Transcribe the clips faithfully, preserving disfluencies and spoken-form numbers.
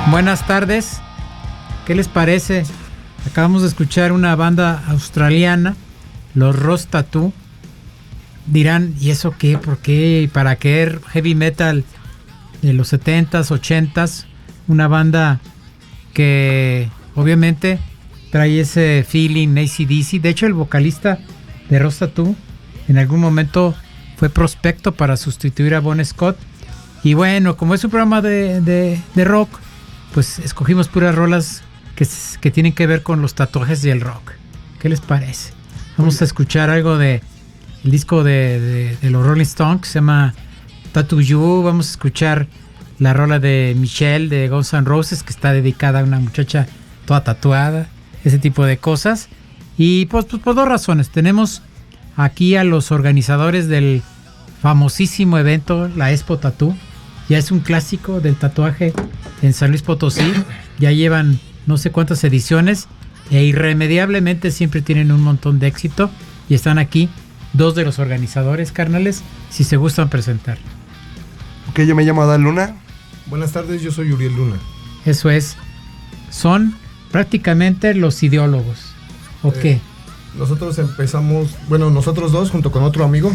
Buenas tardes, ¿qué les parece? Acabamos de escuchar una banda australiana, los Rose Tattoo. Dirán, ¿y eso qué? ¿Por qué? ¿Y para qué? Heavy metal de los setentas, ochentas, una banda que obviamente trae ese feeling A C D C. De hecho, el vocalista de Rose Tattoo en algún momento fue prospecto para sustituir a Bon Scott. Y bueno, como es un programa de, de, de rock, pues escogimos puras rolas que, que tienen que ver con los tatuajes y el rock. ¿Qué les parece? Vamos a escuchar algo de el disco de, de, de los Rolling Stones, que se llama Tattoo You. Vamos a escuchar la rola de Michelle de Guns N' Roses, que está dedicada a una muchacha toda tatuada, ese tipo de cosas. Y pues, pues por dos razones. Tenemos aquí a los organizadores del famosísimo evento, la Expo Tattoo. Ya es un clásico del tatuaje en San Luis Potosí. Ya llevan no sé cuántas ediciones e irremediablemente siempre tienen un montón de éxito. Y están aquí dos de los organizadores, carnales, si se gustan presentar. Ok, yo me llamo Adán Luna. Buenas tardes, yo soy Uriel Luna. Eso es. Son prácticamente los ideólogos. ¿O eh, qué? Nosotros empezamos, bueno, nosotros dos junto con otro amigo.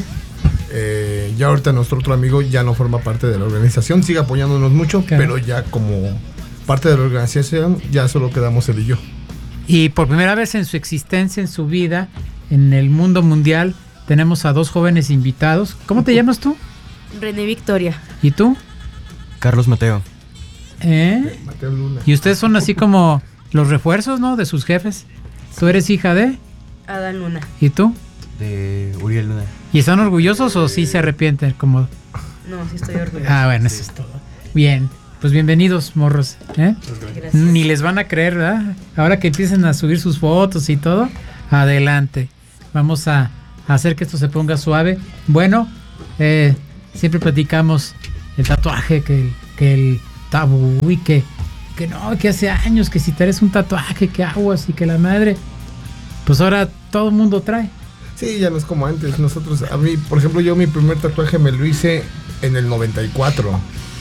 Eh, ya ahorita nuestro otro amigo ya no forma parte de la organización, sigue apoyándonos mucho, claro, pero ya como parte de la organización ya solo quedamos él y yo. Y por primera vez en su existencia, en su vida, en el mundo mundial, tenemos a dos jóvenes invitados. ¿Cómo te llamas tú? René Victoria. ¿Y tú? Carlos Mateo. ¿Eh? Mateo Luna. Y ustedes son así como los refuerzos, ¿no? De sus jefes. ¿Tú eres hija de? Adán Luna. ¿Y tú? De Uriel Luna. ¿Y están orgullosos o sí se arrepienten? Como... No, sí estoy orgullosa. Ah, bueno, eso es todo. Bien, pues bienvenidos, morros. ¿eh? Gracias. Ni les van a creer, ¿verdad? Ahora que empiecen a subir sus fotos y todo, adelante. Vamos a hacer que esto se ponga suave. Bueno, eh, siempre platicamos el tatuaje, que el, que el tabú y que, que no, que hace años que si traes un tatuaje, que aguas y que la madre. Pues ahora todo el mundo trae. Sí, ya no es como antes. Nosotros, a mí, por ejemplo, yo mi primer tatuaje me lo hice en el noventa y cuatro.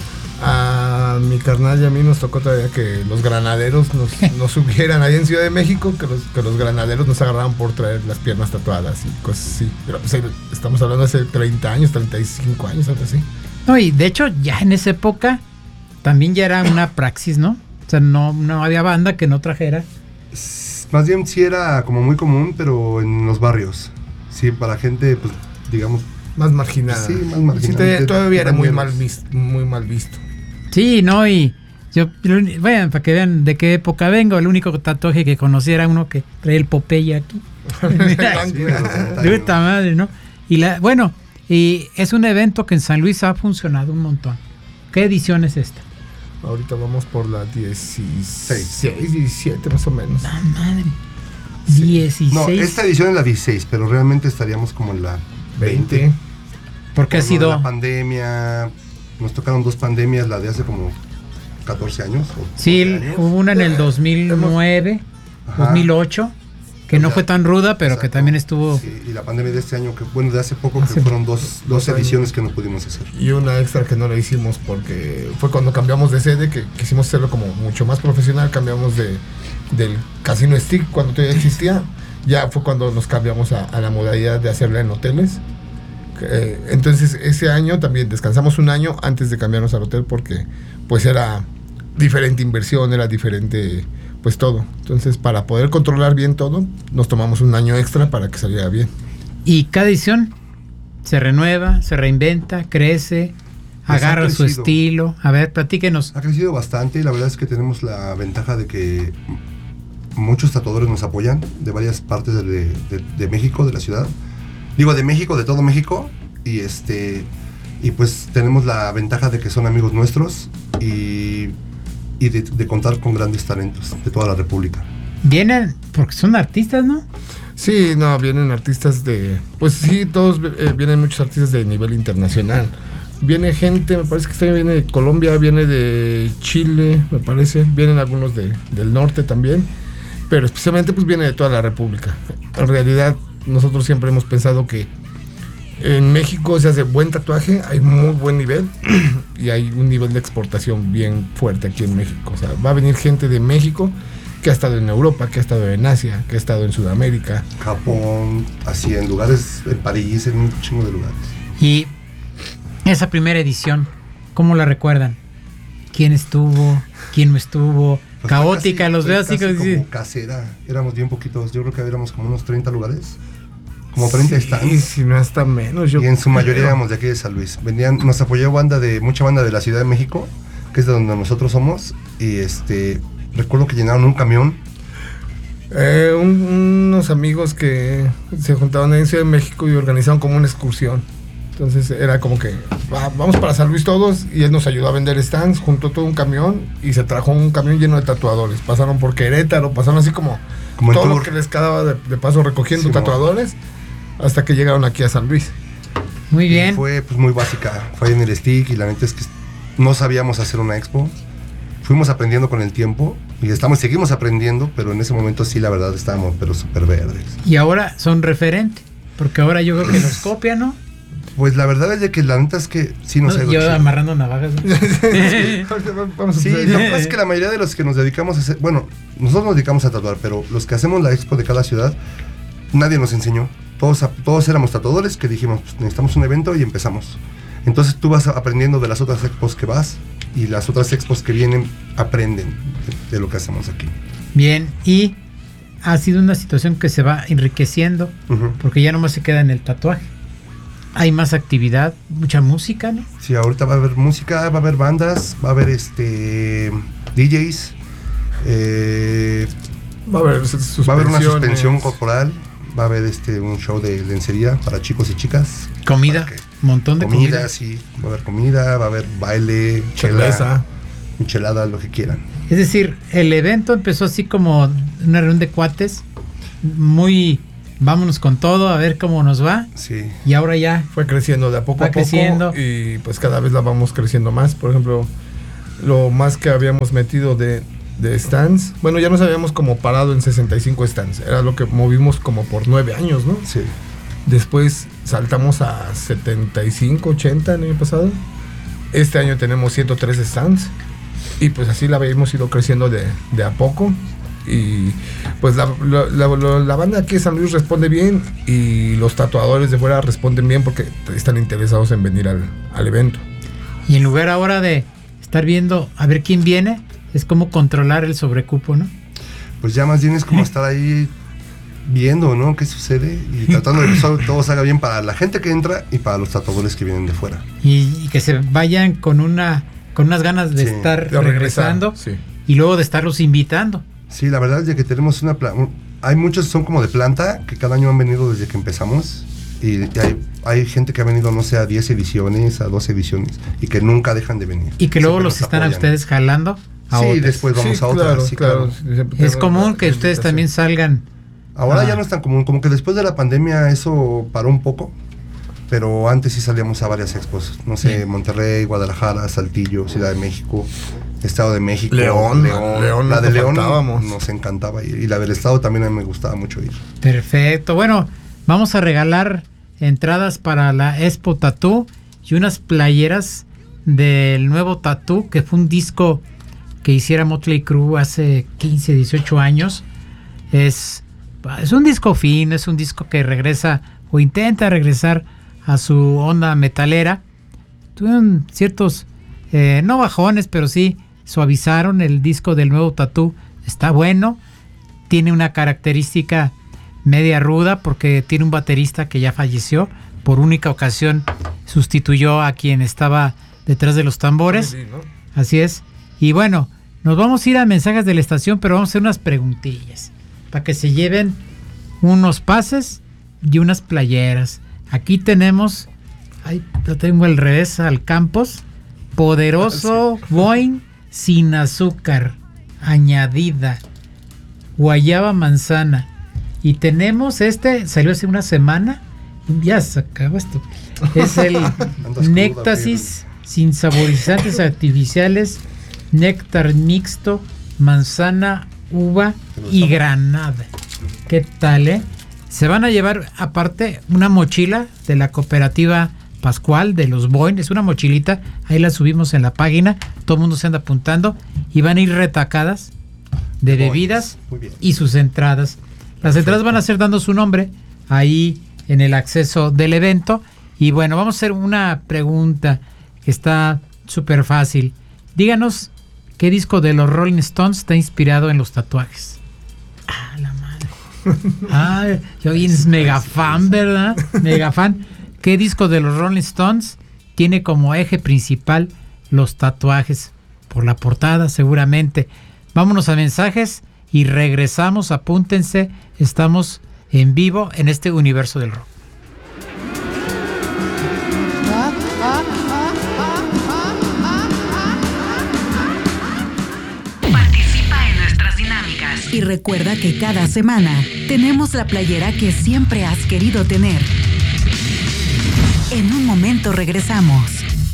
A mi carnal y a mí nos tocó todavía que los granaderos nos, nos subieran ahí en Ciudad de México, que los, que los granaderos nos agarraban por traer las piernas tatuadas y cosas así. Pero pues, estamos hablando de hace treinta años, treinta y cinco años, algo así. No, y de hecho ya en esa época también ya era una praxis, ¿no? O sea, no, no había banda que no trajera. Más bien sí era como muy común, pero en los barrios. Sí, para gente, pues, digamos... Más marginada. Sí, más marginada. Sí, todavía, todavía era muy mal visto, muy mal visto. Sí, no, y yo, vayan, para que vean de qué época vengo, el único tatuaje que conocí era uno que traía el Popeye aquí. Puta madre, ¿no? Y la, bueno, y es un evento que en San Luis ha funcionado un montón. ¿Qué edición es esta? Ahorita vamos por la dieciséis, diecisiete más o menos. La madre. Sí. dieciséis. No, esta edición es la dieciséis, pero realmente estaríamos como en la veinte. Porque ha sido... La pandemia, nos tocaron dos pandemias, la de hace como catorce años. Sí, años. hubo una en el dos mil nueve, Ajá. dos mil ocho, que no Ya. fue tan ruda, pero Exacto. que también estuvo... Sí, y la pandemia de este año, que bueno, de hace poco, Hace que fueron dos, dos dos ediciones años. que no pudimos hacer. Y una extra que no la hicimos porque fue cuando cambiamos de sede, que quisimos hacerlo como mucho más profesional, cambiamos de del Casino Stick cuando todavía existía, ya fue cuando nos cambiamos a, a la modalidad de hacerla en hoteles. Eh, entonces ese año también descansamos un año antes de cambiarnos al hotel porque pues era diferente inversión, era diferente pues todo. Entonces para poder controlar bien todo, nos tomamos un año extra para que saliera bien. Y cada edición se renueva, se reinventa, crece, Pues agarra ha su crecido. estilo. A ver, platíquenos. Ha crecido bastante y la verdad es que tenemos la ventaja de que muchos tatuadores nos apoyan de varias partes de, de, de México, de la ciudad. Digo, de México, de todo México. Y este y pues tenemos la ventaja de que son amigos nuestros y, y de, de contar con grandes talentos de toda la República. Vienen, porque son artistas, ¿no? Sí, no, vienen artistas de... Pues sí, todos eh, vienen muchos artistas de nivel internacional. Viene gente, me parece que este viene de Colombia, viene de Chile, me parece. Vienen algunos de, del norte también. Pero especialmente pues viene de toda la República. En realidad nosotros siempre hemos pensado que En México se hace buen tatuaje, hay muy buen nivel y hay un nivel de exportación bien fuerte aquí en México. O sea, va a venir gente de México que ha estado en Europa, que ha estado en Asia, que ha estado en Sudamérica. Japón, así en lugares, en París, en un chingo de lugares. Y esa primera edición, ¿cómo la recuerdan? ¿Quién estuvo? ¿Quién no estuvo? Pues Caótica, casi, los veo así casi como... como casera. Éramos bien poquitos, yo creo que éramos como unos treinta lugares. Como treinta Sí, stands. si no hasta menos. Yo Y en su mayoría creo. éramos de aquí de San Luis. Venían, nos apoyó banda de, mucha banda de la Ciudad de México, que es de donde nosotros somos. Y este, recuerdo que llenaron un camión. Eh, un- unos amigos que se juntaron en Ciudad de México y organizaron como una excursión. Entonces era como que "Va, vamos para San Luis todos", y él nos ayudó a vender stands, juntó todo un camión y se trajo un camión lleno de tatuadores. Pasaron por Querétaro, pasaron así como, Como en todo lo tour. que les quedaba de, de paso recogiendo Sí, tatuadores hasta que llegaron aquí a San Luis. Muy Y bien. fue pues muy básica. Fue en el stick y la neta es que no sabíamos hacer una expo. Fuimos aprendiendo con el tiempo y estamos, seguimos aprendiendo, pero en ese momento sí, la verdad, estábamos pero súper verdes. Y ahora son referente, porque ahora yo creo que nos copian, ¿no? Pues la verdad es de que la neta es que sí nos No, ha ido yo chido. amarrando navajas. ¿no? Vamos a Sí, empezar. lo que pasa es que la mayoría de los que nos dedicamos a hacer, bueno, nosotros nos dedicamos a tatuar, pero los que hacemos la expo de cada ciudad, nadie nos enseñó. Todos, todos éramos tatuadores que dijimos, pues, necesitamos un evento y empezamos. Entonces tú vas aprendiendo de las otras expos que vas y las otras expos que vienen aprenden de, de lo que hacemos aquí. Bien, y ha sido una situación que se va enriqueciendo, Ujú. porque ya nomás se queda en el tatuaje. Hay más actividad, mucha música, ¿no? Sí, ahorita va a haber música, va a haber bandas, va a haber este D Js, eh, Va a haber suspensiones. va a haber una suspensión corporal, va a haber este un show de lencería para chicos y chicas. Comida, Para que- montón de comida, comida. sí, va a haber comida, va a haber baile, chela, cerveza. michelada, lo que quieran. Es decir, el evento empezó así como una reunión de cuates, muy vámonos con todo, a ver cómo nos va, Sí. y ahora ya Fue creciendo de a poco Va a poco creciendo. y pues cada vez la vamos creciendo más. Por ejemplo, lo más que habíamos metido de, de stands, bueno, ya nos habíamos como parado en sesenta y cinco stands, era lo que movimos como por nueve años, ¿no? Sí. Después saltamos a setenta y cinco, ochenta el año pasado. Este año tenemos ciento tres stands y pues así la hemos ido creciendo de, de a poco. Y pues la, la, la- la- la banda aquí de San Luis responde bien y los tatuadores de fuera responden bien porque están interesados en venir al, al evento. y en lugar ahora de estar viendo a ver quién viene, es como controlar el sobrecupo, ¿no? Pues ya más bien es como estar ahí viendo, ¿no? Qué sucede y tratando de que todo, todo salga bien para la gente que entra y para los tatuadores que vienen de fuera. Y, y que se vayan con una con unas ganas de Sí, estar De regresando regresar, sí. y luego de estarlos invitando. Sí, la verdad es de que tenemos una... pla- un- hay muchos son como de planta que cada año han venido desde que empezamos y hay, hay gente que ha venido, no sé, a diez ediciones, a doce ediciones y que nunca dejan de venir. Y que luego Siempre los nos están a apoyan. ustedes jalando a Sí, otras. después vamos Sí, a otras. claro, sí, claro. claro. Siempre Es tenemos común la- que la ustedes invitación. también salgan. Ahora Ah. ya no es tan común, como que después de la pandemia eso paró un poco, pero antes sí salíamos a varias expos, no sé, Bien. Monterrey, Guadalajara, Saltillo, Ciudad de México, Estado de México, León, León, la de nunca León faltábamos. nos encantaba ir, y la del Estado también a mí me gustaba mucho ir. Perfecto. Bueno, vamos a regalar entradas para la Expo Tattoo y unas playeras del nuevo Tattoo, que fue un disco que hiciera Motley Crue hace quince, dieciocho años. Es, es un disco fino, es un disco que regresa o intenta regresar a su onda metalera. Tuvieron ciertos, eh, no bajones, pero sí suavizaron. El disco del nuevo Tattoo está bueno. Tiene una característica media ruda porque tiene un baterista que ya falleció. Por única ocasión sustituyó a quien estaba detrás de los tambores. Sí, ¿no? Así es. Y bueno, nos vamos a ir a mensajes de la estación, pero vamos a hacer unas preguntillas para que se lleven unos pases y unas playeras. Aquí tenemos, ahí lo tengo al revés, al Campos, poderoso Boing sin azúcar añadida, guayaba manzana. Y tenemos este, salió hace una semana, ya se acabó esto. Es el cruda, Néctasis sin saborizantes artificiales, néctar mixto, manzana, uva y granada. ¿Qué tal, eh? Se van a llevar aparte una mochila de la cooperativa Pascual de los Boing, es una mochilita, ahí la subimos en la página, todo el mundo se anda apuntando y van a ir retacadas de bebidas y sus entradas. Las entradas van a ser dando su nombre ahí en el acceso del evento. Y bueno, vamos a hacer una pregunta que está súper fácil. Díganos qué disco de los Rolling Stones está inspirado en los tatuajes. Ah, la madre. Ah, yo es mega fan, ¿verdad? Mega fan. ¿Qué disco de los Rolling Stones tiene como eje principal los tatuajes? Por la portada, seguramente. Vámonos a mensajes y regresamos. Apúntense. Estamos en vivo en este universo del rock. Participa en nuestras dinámicas. Y recuerda que cada semana tenemos la playera que siempre has querido tener. En un momento regresamos.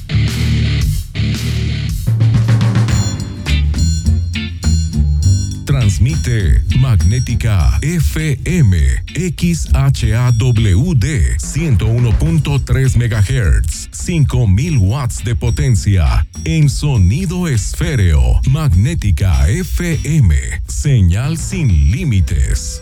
Transmite Magnética F M X H A W D ciento uno punto tres megahertz, cinco mil watts de potencia en sonido esféreo. Magnética F M, señal sin límites.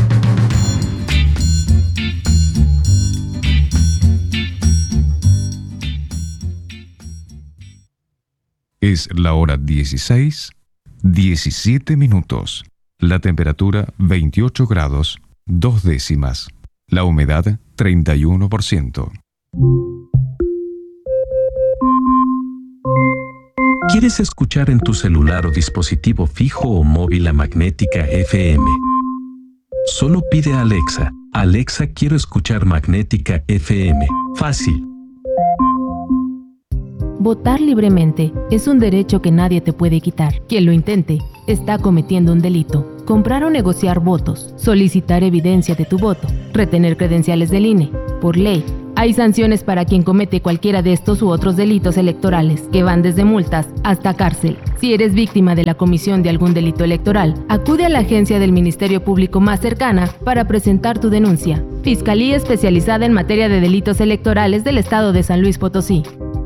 Es la hora dieciséis, diecisiete minutos. La temperatura veintiocho grados, dos décimas. La humedad treinta y uno por ciento. ¿Quieres escuchar en tu celular o dispositivo fijo o móvil a Magnética F M? Solo pide a Alexa: Alexa, quiero escuchar Magnética F M. Fácil. Votar libremente es un derecho que nadie te puede quitar. Quien lo intente está cometiendo un delito. Comprar o negociar votos, solicitar evidencia de tu voto, retener credenciales del I N E. Por ley, hay sanciones para quien comete cualquiera de estos u otros delitos electorales, que van desde multas hasta cárcel. Si eres víctima de la comisión de algún delito electoral, acude a la agencia del Ministerio Público más cercana para presentar tu denuncia. Fiscalía Especializada en Materia de Delitos Electorales del Estado de San Luis Potosí.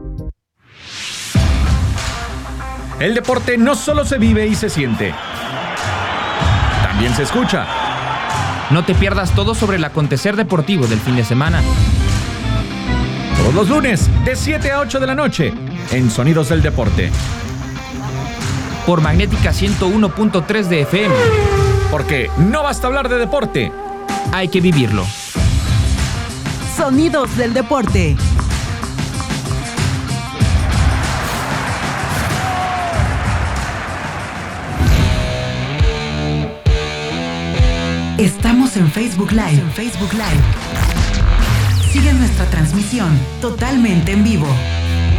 El deporte no solo se vive y se siente, también se escucha. No te pierdas todo sobre el acontecer deportivo del fin de semana. Todos los lunes, de siete a ocho de la noche, en Sonidos del Deporte. Por Magnética ciento uno punto tres de F M. Porque no basta hablar de deporte, hay que vivirlo. Sonidos del Deporte. Estamos en Facebook Live. En Facebook Live. Sigue nuestra transmisión totalmente en vivo.